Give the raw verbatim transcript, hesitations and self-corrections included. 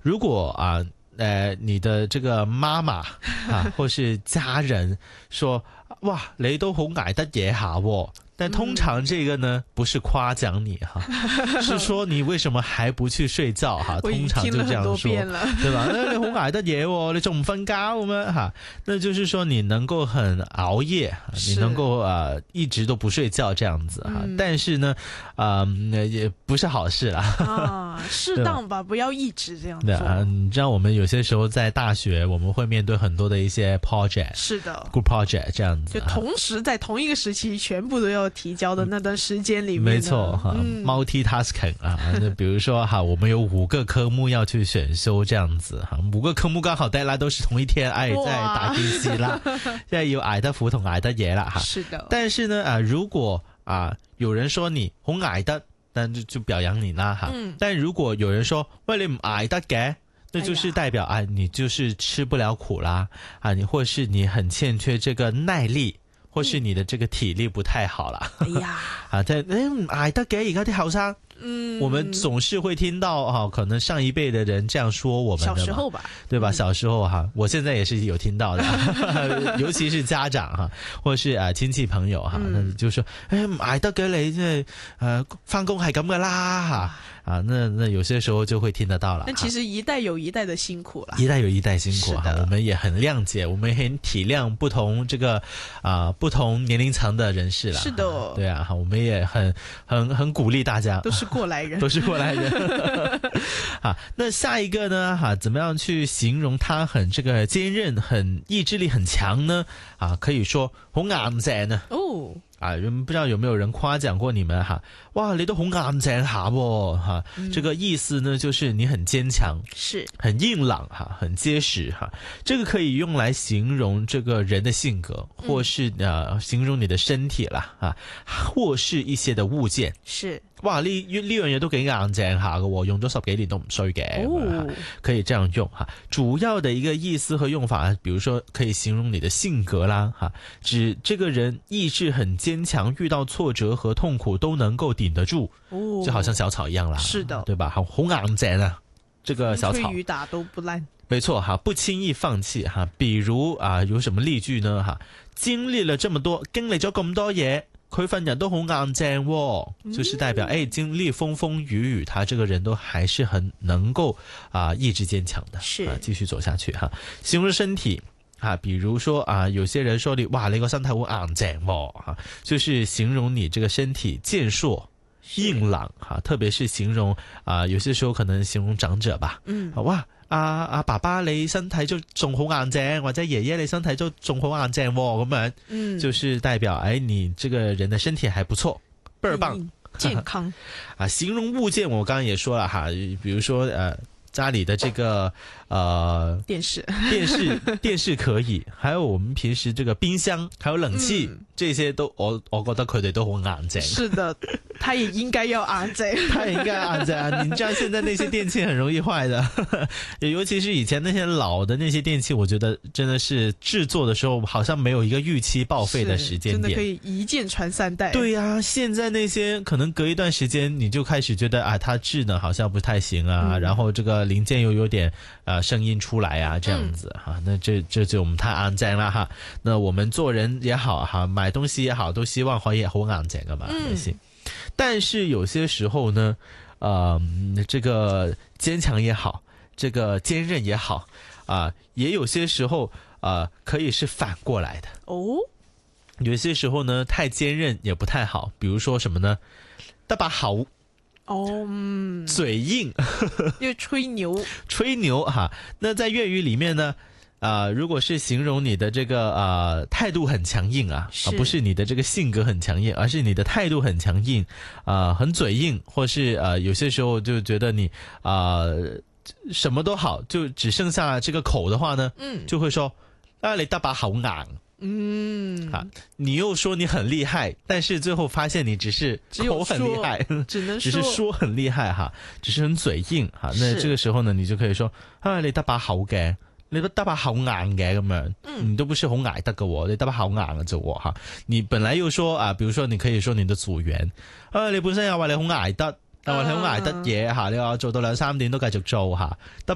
如果啊呃你的这个媽媽啊或是家人說哇你都好捱得嘢下喎，但通常這個呢不是誇獎你哈，是說你為什麼還不去睡覺哈？通常就這樣說，對吧？那你好捱得夜喎，你仲唔瞓覺咁樣哈？那就是說你能夠很熬夜，你能夠呃一直都不睡覺這樣子哈。嗯、但是呢，呃也不是好事啦。 啊，適當吧，不要一直這樣做。 對啊，你知道我們有些時候在大學，我們會面對很多的一些 project， 是的 ，group project 這樣子， 就同時在同一個時期全部都要提交的那段時間裏面，沒錯哈、嗯、，multitasking 啊，那比如說哈，我們有五個科目要去選修，這樣子哈，五個科目剛好大家都是同一天，哎，在打機器啦，現在有捱得苦同捱得夜啦哈。是的，但是呢啊，如果啊有人說你好捱得，但就就表揚你啦哈。嗯、但如果有人說喂你唔捱得嘅，那就是代表、哎、啊你就是吃不了苦啦啊，你或是你很欠缺這個耐力。或是你的這個體力不太好了，哎呀，啊，但誒捱得嘅，而家啲後生，嗯，我們總是會聽到哈，可能上一輩的人這樣說我們的嘛， 小時候吧， 對吧？小時候哈，我現在也是有聽到的，尤其是家長哈，或是啊親戚朋友哈，那就說誒捱得嘅你即係誒返工係咁噶啦哈。啊，那那有些時候就會聽得到了。 但其實一代有一代的辛苦了， 一代有一代辛苦哈，我們也很諒解，我們也很體諒不同這個啊、呃、不同年齡層的人士了。 是的，啊對啊，我們也很很很鼓勵大家， 都是過來人， 都是過來人。啊，那下一個呢？哈、啊，怎麼樣去形容他很這個堅韌、很意志力很強呢？啊，可以說好硬淨呢。哦。啊，不知道有沒有人誇獎過你們哈？哇，你都好硬淨下喎哈！這個意思呢，就是你很堅強，是很硬朗哈，很結實哈。這個可以用來形容這個人的性格，或是呃形容你的身體啦啊，或是一些的物件。是哇，呢呢樣嘢都幾硬淨下嘅，用咗十幾年都唔衰嘅，哦、可以這樣用哈。主要的一個意思和用法，比如說可以形容你的性格啦哈，指這個人意志很堅強，遇到挫折和痛苦都能夠頂得住，哦、就好像小草一樣啦，是的，對吧？好好硬淨啊，這個小草， 雨打都不爛， 沒錯哈，不輕易放棄哈。比如啊，有什麼例句呢？哈，經歷了這麼多，經歷咗咁多嘢。佢份人都好硬淨喎，就是代表誒、嗯哎、經歷風風雨雨，他這個人都還是很能夠啊、呃、意志堅強的，是啊，繼續走下去哈。形容身體啊，比如說啊，有些人說你哇你個身體好硬淨喎哈，就是形容你這個身體健碩硬朗哈，特別是形容啊，有些時候可能形容長者吧，嗯，哇。阿、啊、阿爸爸你身體都仲好硬淨，或者爺爺你身體都仲好硬淨咁樣，嗯，就是代表哎你這個人的身體還不錯，倍兒棒， 健康啊。形容物件我剛剛也說了哈，比如說呃家裡的這個呃電視電視電視可以，還有我們平時這個冰箱還有冷氣、嗯、這些都我我覺得佢哋都好硬淨。 是的，他也應該要硬淨， 他也應該硬淨啊！你知道現在那些電器很容易壞的，尤其是以前那些老的那些電器，我覺得真的是製作的時候好像沒有一個預期報廢的時間點， 真的可以一鍵傳三代。 對呀、啊，現在那些可能隔一段時間你就開始覺得啊，它製呢好像不太行啊，嗯、然後這個零件又有點呃聲音出來啊，這樣子哈、嗯啊，那這這就我們太硬淨了哈。那我們做人也好哈，買東西也好，都希望可以好硬淨噶嘛，嗯、行。但是有些時候呢，呃，這個堅強也好，這個堅韌也好，啊、呃，也有些時候啊、呃，可以是反過來的哦。有些時候呢，太堅韌也不太好。比如說什麼呢？得把口哦，嗯、嘴硬， 又吹牛， 吹牛哈。那在粵語裏面呢？啊、呃，如果是形容你的這個呃態度很強硬啊，而、呃、不是你的這個性格很強硬，而是你的態度很強硬，啊、呃，很嘴硬，或是呃有些時候就覺得你啊、呃、什麼都好，就只剩下這個口的話呢，嗯，就會說啊你得把口硬，嗯，啊，你又說你很厲害，但是最後發現你只是口很厲害， 只能只是說很厲害哈，只是很嘴硬哈。那這個時候呢，你就可以說啊你得把口嘅。你都得把口硬嘅咁樣，你都不是好捱得嘅，你得把口硬嘅啫吓。你本來又說啊，比如說你可以說你的組員，啊你本身又話你好捱得，又話你好捱得嘢吓，你話做到兩三點都繼續做吓，得